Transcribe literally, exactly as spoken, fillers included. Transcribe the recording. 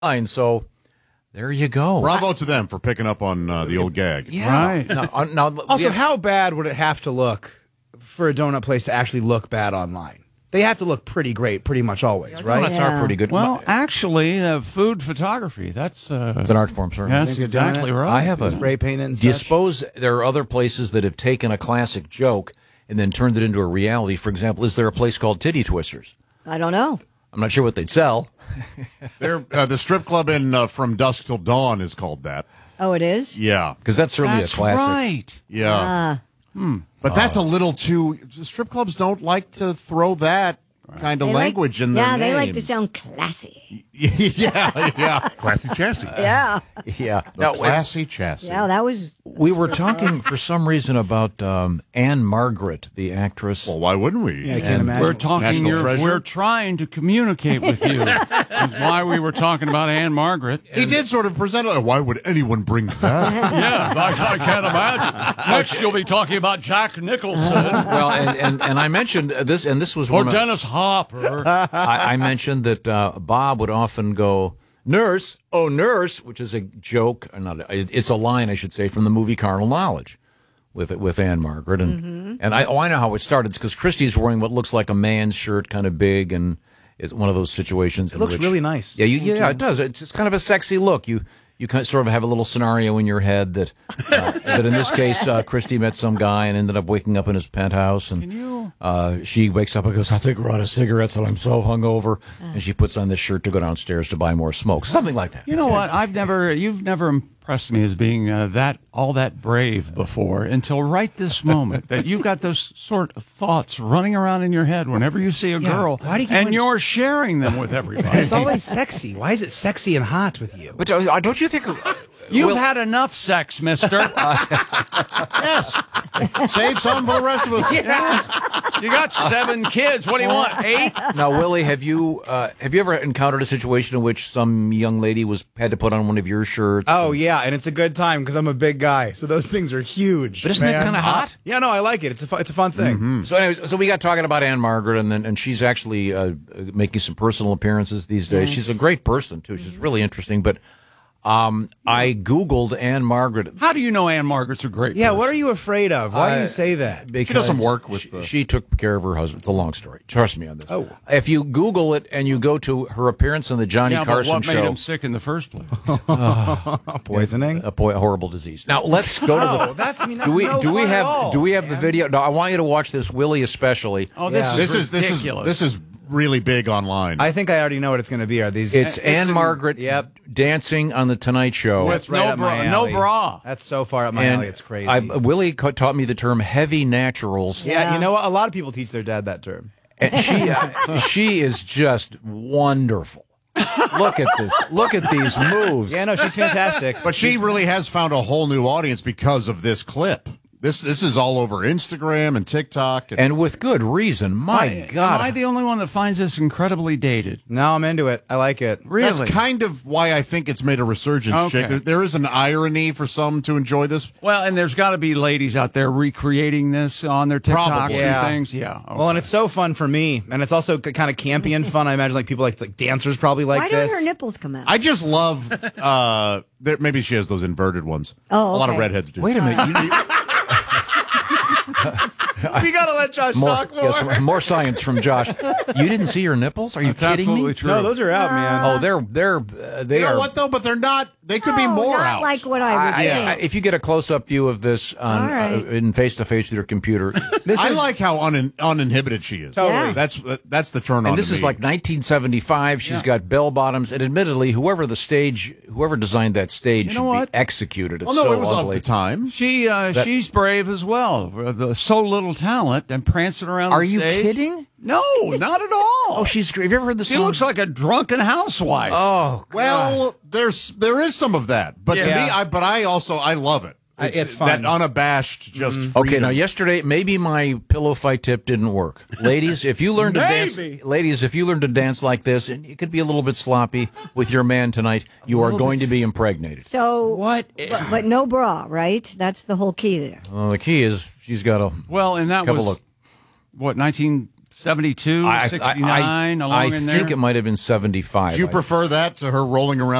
line. So there you go. Bravo to them for picking up on uh, the old gag. Yeah. Right. Now, uh, now, Also, yeah, how bad would it have to look for a donut place to actually look bad online? They have to look pretty great pretty much always, right? donuts Yeah. are pretty good. Well, actually, uh, food photography, that's... Uh, it's an art form, sir. Yes, Think you're doing exactly it? right. I have a Spray paint and Do you such? suppose there are other places that have taken a classic joke and then turned it into a reality? For example, is there a place called Titty Twisters? I don't know. I'm not sure what they'd sell. They're, uh, the strip club in uh, From Dusk Till Dawn is called that. Oh, it is? Yeah. Because that's certainly That's a classic. right. Yeah. Ah. But that's a little too. Strip clubs don't like to throw that kind of They language like, in their Yeah, they like to names. sound classy. yeah, yeah. Classy chassis. Yeah. Yeah. The Now, classy chassis. Yeah, that was... we were talking for some reason about um, Anne Margaret, the actress. Well, why wouldn't we? Yeah, I can't imagine. We're talking. National Your, treasure. we're trying to communicate with you. Is why we were talking about Anne Margaret. He did sort of present it. Why would anyone bring that? Yeah, I, I can't imagine. Next, you'll be talking about Jack Nicholson Well, and, and, and I mentioned this, and this was or one of, Dennis Hopper. I, I mentioned that uh, Bob would often go, "Nurse, oh nurse," which is a joke, or not? A, it's a line, I should say, from the movie Carnal Knowledge, with with Anne Margaret, and Mm-hmm. and I oh I know how it started. It's because Christy's wearing what looks like a man's shirt, kind of big, and it's one of those situations. It in looks which- really nice. Yeah, you, yeah, it does. It's, it's kind of a sexy look. You you kind of sort of have a little scenario in your head that uh, that in this case, uh, Christy met some guy and ended up waking up in his penthouse, and uh, she wakes up and goes, "I think we're out of cigarettes, and I'm so hungover," and she puts on this shirt to go downstairs to buy more smoke, something like that. You know what? I've never, you've never impressed me as being uh, that all that brave before until right this moment that you've got those sort of thoughts running around in your head whenever you see a Yeah. girl, Why do you keep and on- you're sharing them with everybody. It's always sexy. Why is it sexy and hot with you? But uh, don't you think? You've Will- had enough sex, mister. Yes. Save some for the rest of us. You got seven kids. What do you want? Eight? Now, Willie, have you uh, have you ever encountered a situation in which some young lady was had to put on one of your shirts? Oh yeah, and it's a good time because I'm a big guy, so those things are huge. But isn't that man. kinda hot? Yeah, no, I like it. It's a fu- it's a fun thing. So, anyways, so we got talking about Anne Margaret, and then and she's actually uh, making some personal appearances these days. She's a great person too. She's really interesting. But um, I Googled Anne Margaret. How do you know Anne Margaret's a great Yeah, person? what are you afraid of? Why do Uh, you say that? Because She does some work with she, the- she took care of her husband. It's a long story. Trust me on this. Oh. If you Google it and you go to her appearance on the Johnny Yeah, but Carson what made show, him sick in the first place? Poisoning? a po- horrible disease. Now let's go to the. Oh, that's, I mean, that's do we no do we fun at have all, do we have the man. video? No, I want you to watch this, Willie, especially. Oh, this Yeah. is This is this is ridiculous. this is really big online. I think I already know what it's going to be. Are these? It's, It's Anne in- Margaret Yep. dancing on the Tonight Show. That's With right no up my bra- no alley. bra. That's so far up my and alley. It's crazy. I, Willie co- taught me the term heavy naturals. yeah, you know what? A lot of people teach their dad that term. And she uh, she is just wonderful. Look at this. Look at these moves. Yeah, no, she's fantastic. But she really has found a whole new audience because of this clip. This this is all over Instagram and TikTok. And, And with good reason. My God. Am I the only one that finds this incredibly dated? No, I'm into it. I like it. Really? that's kind of why I think it's made a resurgence, Okay. Jake. There, there is an irony for some to enjoy this. Well, and there's got to be ladies out there recreating this on their TikToks Probably. and Yeah. things. Yeah. Well, and it's so fun for me, and it's also kind of campy and fun. I imagine like people like like dancers probably like Why don't this. her nipples come out? I just love. Uh, there, maybe she has those inverted ones. Oh, a lot of okay. redheads do. Wait a minute. You, we gotta let Josh more, talk more. yes, more science from Josh. You didn't see her nipples? Are you That's kidding absolutely me? true. No, those are out, man. Oh, they're they're uh, they You know are. what though? But they're not. They could be No, more not out. like what I would I- think. I- if you get a close-up view of this on All right. uh, in face-to-face with your computer, This I is like how un, uninhibited she is. Totally. Yeah. That's that's the turn on. and this to is me. like nineteen seventy-five. She's got bell bottoms, and admittedly, whoever the stage, whoever designed that stage, You should know what? be executed. It's Oh no, so it was ugly. of the time. She uh, That- she's brave as well. Uh, the- So little talent and prancing around. Are the you stage. kidding? No, not at all. Oh, she's great. Have you ever heard the She song? looks like a drunken housewife. Oh, Well, there's there is some of that, but to Yeah. me, I but I also I love it. I- it's fun. that unabashed just. okay. freedom. Now, yesterday, maybe my pillow fight tip didn't work. Ladies, if you learn to dance, Maybe. ladies, if you learn to dance like this, and it could be a little bit sloppy with your man tonight, you are going to be impregnated. So What? But, but no bra, right? That's the whole key there. Well, the key is she's got a Well, and that couple was of what nineteen seventy-two, I, I- sixty-nine, I, along I in there? think it might have been seventy-five. Do you I- prefer that to her rolling around